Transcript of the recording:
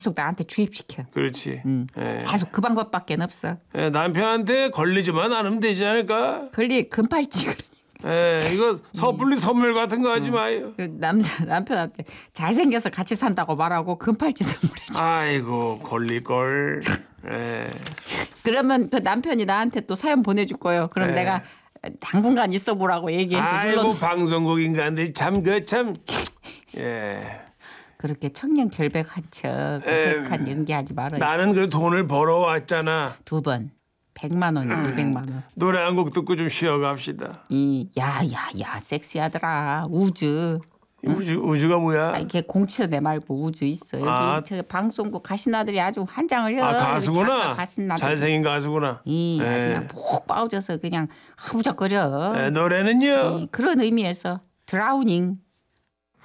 계속 나한테 주입시켜. 그렇지. 계속 그 방법밖에 없어. 남편한테 걸리지만 않으면 되지 않을까? 금팔찌. 이거 섣불리 선물 같은 거 하지 마요. 남편한테 잘생겨서 같이 산다고 말하고 금팔찌 선물해줘. 아이고 걸릴 걸. 그러면 그 남편이 나한테 또 사연 보내줄 거예요. 그럼 내가 당분간 있어보라고 얘기해서. 아이고 방송국 인간들 참 그렇게 청년 결백한 척 어색한 연기하지 말아요. 나는 그 돈을 벌어왔잖아. 2번 100만 원, 200만 원. 노래 한 곡 듣고 좀 쉬어갑시다. 야야야 섹시하더라. 우주가 뭐야? 이게 공치도 내 말고 우주 있어. 여기 저 방송국 가신 아들이 아주 환장을 해요. 가수구나. 잘생긴 가수구나. 아주 그냥 푹 빠져서 그냥 허부적거려. 노래는요? 그런 의미에서 드라우닝.